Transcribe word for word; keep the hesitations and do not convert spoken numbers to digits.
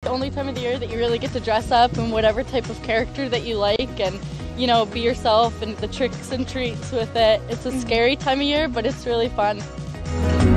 the only time of the year that you really get to dress up in whatever type of character that you like and, you know, be yourself and the tricks and treats with it. It's a scary time of year, but it's really fun.